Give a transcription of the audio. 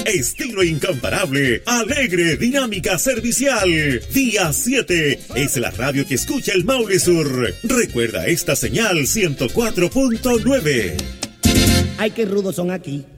estilo incomparable, alegre, dinámica, servicial. Día 7 es la radio que escucha el Maule Sur. Recuerda esta señal 104.9. Ay, qué rudos son aquí.